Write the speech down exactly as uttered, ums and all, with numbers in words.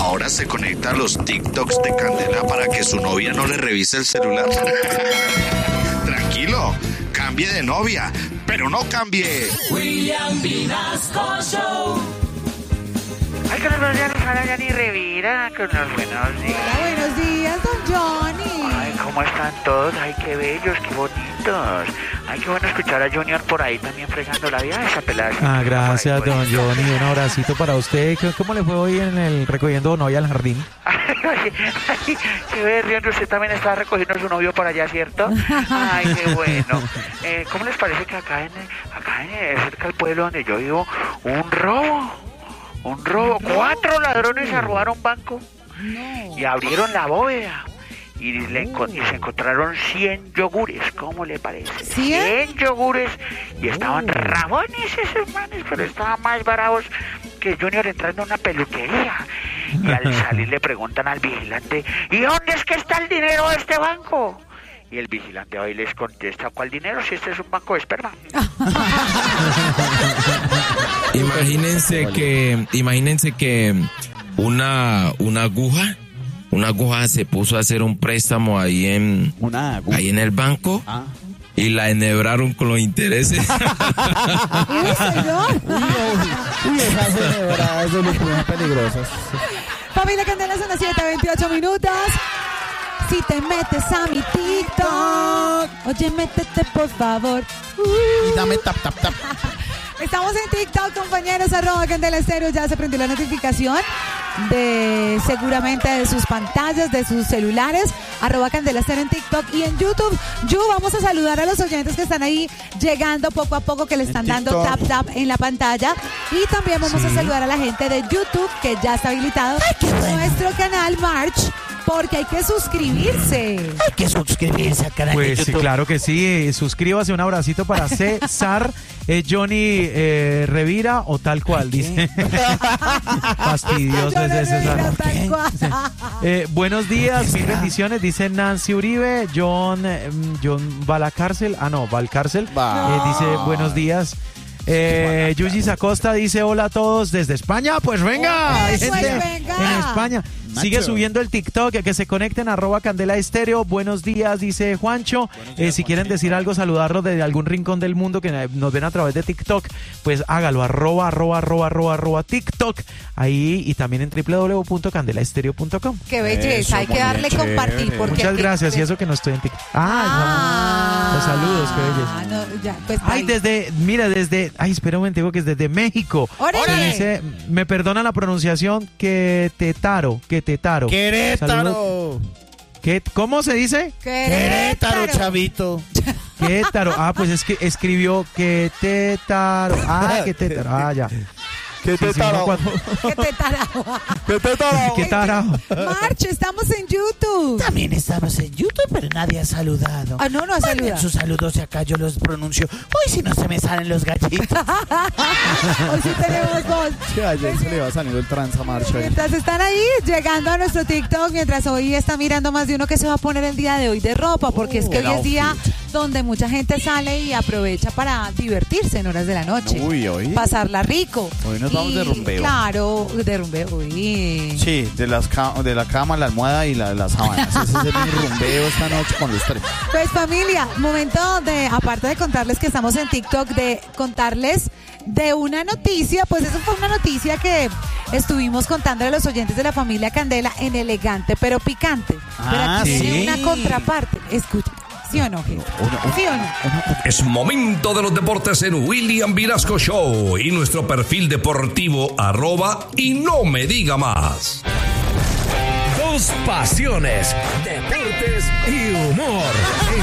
ahora se conecta a los TikToks de Candela para que su novia no le revise el celular. Tranquilo, cambie de novia, pero no cambie. William Vinasco Show. Ay, que nos buenos días, Lujana, Johnny Rivera, que unos buenos días. Hola, buenos días, don Johnny. Ay, ¿cómo están todos? Ay, qué bellos, qué bonitos. Ay, qué bueno escuchar a Junior por ahí también fregando la vida, esa pelada. Ah, gracias, don bonita. Johnny. Un abracito para usted. ¿Cómo le fue hoy en el recogiendo novia al jardín? Ay, ay, ay, qué berrión, usted también está recogiendo a su novio por allá, ¿cierto? Ay, qué bueno. Eh, ¿Cómo les parece que acá en, acá en cerca del pueblo donde yo vivo, un robo? Un robo. Cuatro ladrones se robaron un banco y abrieron la bóveda. Y, le, y se encontraron cien yogures, ¿cómo le parece? ¿cien? cien yogures, y estaban rabones esos manes, pero estaban más bravos que Junior entrando a una peluquería. Y al salir le preguntan al vigilante, ¿y dónde es que está el dinero de este banco? Y el vigilante ahí les contesta, ¿cuál dinero si este es un banco de esperma? Imagínense que, imagínense que una, una aguja Una aguja se puso a hacer un préstamo ahí en, Una aguja. ahí en el banco Ah. y la enhebraron con los intereses. Uy, señor. Uy, esas celebradas de los más peligrosas. Familia Candela, son las siete veintiocho minutos. Si te metes a mi TikTok, oye, métete por favor. Y dame tap, tap, tap. Estamos en TikTok, compañeros, arroba Candela Estéreo. Ya se prendió la notificación de seguramente de sus pantallas, de sus celulares, arroba Candela Estéreo en TikTok y en YouTube. Yu, vamos a saludar a los oyentes que están ahí llegando poco a poco, que le están dando tap tap en la pantalla. Y también vamos Sí. a saludar a la gente de YouTube, que ya está habilitado nuestro canal March, porque hay que suscribirse. Hay que suscribirse al canal Pues sí, claro que sí. Suscríbase, un abracito para César, eh, Johnny eh, Revira o tal cual, dice. Fastidioso ese César. Eh, buenos días, mil bendiciones, dice Nancy Uribe. John, eh, John va a la cárcel. Ah, no, va al cárcel. Va. Eh, dice buenos días. Eh, Yuyis Acosta dice hola a todos desde España. Pues venga, Hombre, hay gente pues venga. en España. Sigue Nacho. subiendo el TikTok, que se conecten, arroba Candela Estéreo. Buenos días, dice Juancho. Eh, si quieren decir algo, saludarlos desde algún rincón del mundo que nos ven a través de TikTok, pues hágalo, arroba, arroba, arroba, arroba, arroba TikTok. Ahí y también en doble u doble u doble u punto candela estéreo punto com. Qué belleza, Eso, hay que muy darle bien, compartir. chévere. Porque Muchas aquí- gracias, y eso que no estoy en TikTok. Ah, Ah, los saludos, qué belleza. no, ya, pues, Ay, ahí. desde, mira, desde, ay, espera un momento, que es desde México. ¡Órale! Se dice, me perdona la pronunciación, que tetaro, que tetaro. Saludos. Querétaro. ¿Qué, ¿Cómo se dice? Querétaro, chavito. Querétaro. Ah, pues es que escribió que tetaro. Ah, que tetaro. Ah, ya. ¿Qué Sí, sí, uno cuando- ¿Qué te tarao? ¿Qué tetaro? ¿Qué tarao? March, estamos en YouTube. También estamos en YouTube, pero nadie ha saludado. Ah, no, no ha Manden saludado. sus saludos y acá yo los pronuncio. Hoy si no se me salen los gallitos. Hoy sí tenemos voz. Sí, ayer se le iba saliendo el tranza marcha ahí. Mientras están ahí llegando a nuestro TikTok, mientras hoy está mirando más de uno que se va a poner el día de hoy de ropa, porque es que el hoy es día outfit. donde mucha gente sale y aprovecha para divertirse en horas de la noche. Uy, hoy. Pasarla rico. Hoy nos vamos Y, de rumbeo. Claro, de rumbeo. Uy. Sí, de, las ca- de la cama, la almohada y la- las sábanas. Ese es el rumbeo esta noche con los tres. Pues familia, momento de, aparte de contarles que estamos en TikTok, de contarles de una noticia, pues eso fue una noticia que estuvimos contando a los oyentes de la familia Candela en Elegante pero Picante. Pero Ah, aquí sí. tiene una contraparte. Escucha, ¿sí o no, jefe? ¿Sí o no? Es momento de los deportes en William Vinasco Show y nuestro perfil deportivo arroba y no me diga más. Dos pasiones, deportes y humor.